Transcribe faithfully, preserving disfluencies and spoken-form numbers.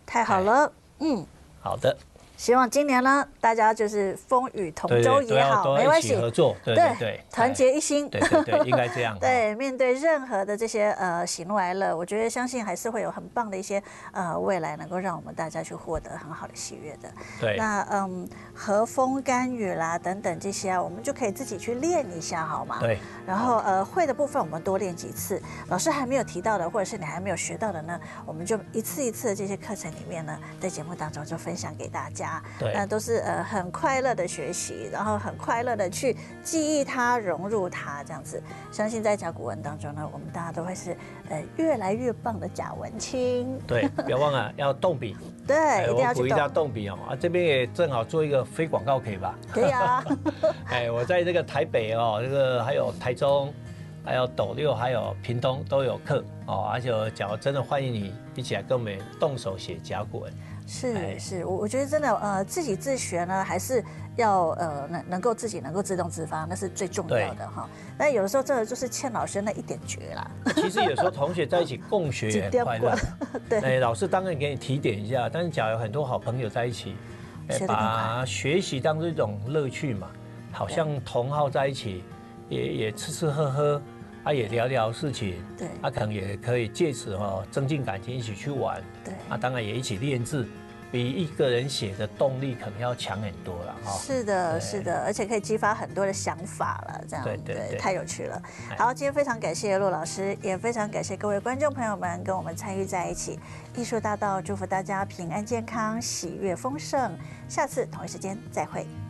太好了，嗯， 好的。 希望今年呢，大家就是风雨同舟也好， 没关系，合作，对对对， 团结一心， 对对对，应该这样。 对，面对任何的这些呃喜怒哀乐，我觉得相信还是会有很棒的一些呃未来，能够让我们大家去获得很好的喜悦的。 对， 那嗯，和风甘雨啦等等这些啊，我们就可以自己去练一下，好吗？ 对。 然后呃会的部分我们多练几次，老师还没有提到的，或者是你还没有学到的呢，我们就一次一次的这些课程里面呢，在节目当中就分享给大家。 对， 那都是。是呃很快乐的学习，然后很快乐的去记忆它、融入它，这样子。相信在甲骨文当中呢，我们大家都会是呃越来越棒的甲文青。 对，不要忘了要动笔。 对，一定要去动。 我鼓励大家动笔哦。啊，这边也正好做一个非广告，可以吧？ 可以啊。 哎，我在这个台北哦，这个还有台中，还有斗六，还有屏东都有课哦。而且假如真的欢迎你一起来跟我们动手写甲骨文。 是是，我我觉得真的呃，自己自学呢，还是要呃能能够自己能够自动自发，那是最重要的哈。但有的时候，这个就是欠老师那一点诀啦。 其实有时候同学在一起共学也很快乐。 对， 哎，老师当然给你提点一下，但是假如有很多好朋友在一起，把学习当做一种乐趣嘛，好像同好在一起，也也吃吃喝喝。啊，也聊聊事情， 对， 啊，可能也可以借此哦增进感情，一起去玩， 对， 啊，当然也一起练字，比一个人写的动力可能要强很多了哈。 是的，是的，而且可以激发很多的想法了，这样对对对， 太有趣了。好，今天非常感谢陆老师，也非常感谢各位观众朋友们跟我们参与在一起。艺术大道祝福大家平安健康、喜悦丰盛，下次同一时间再会。